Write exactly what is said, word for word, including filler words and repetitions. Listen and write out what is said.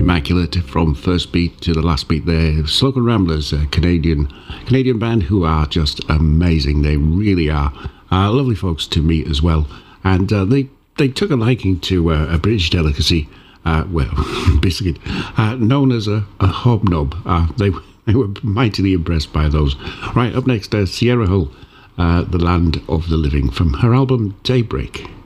Immaculate from first beat to the last beat there. Slogan Ramblers, a Canadian Canadian band who are just amazing. They really are. Uh, lovely folks to meet as well. And uh, they, they took a liking to uh, a British delicacy, uh, well, basically uh, known as a, a hobnob. Uh, they, they were mightily impressed by those. Right, up next, uh, Sierra Hull, uh, The Land of the Living, from her album Daybreak.